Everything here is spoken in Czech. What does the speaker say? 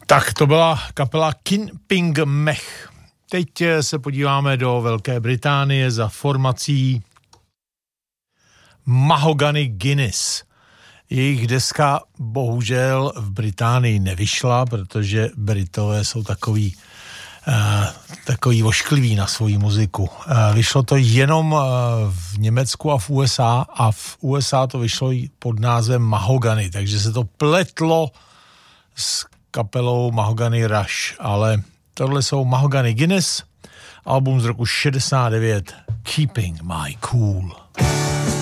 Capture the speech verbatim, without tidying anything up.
Tak to byla kapela Keeping Mech. Teď se podíváme do Velké Británie za formací Mahogany Guinness. Jejich deska bohužel v Británii nevyšla, protože Britové jsou takový, uh, takový oškliví na svoji muziku. Uh, vyšlo to jenom uh, v Německu a v U S A a v U S A to vyšlo pod názvem Mahogany, takže se to pletlo s kapelou Mahogany Rush, ale tohle jsou Mahogany Guinness, album z roku šedesát devět, Keeping My Cool.